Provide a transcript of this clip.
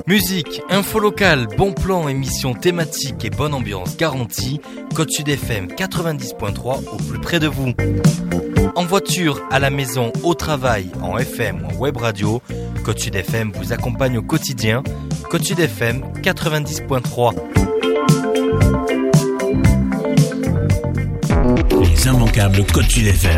Musique, info locale, bon plan, émission thématique et bonne ambiance garantie. Côte Sud FM 90.3 au plus près de vous. En voiture, à la maison, au travail, en FM ou en web radio, Côte Sud FM vous accompagne au quotidien. Côte Sud FM 90.3. Les immanquables Côte Sud FM.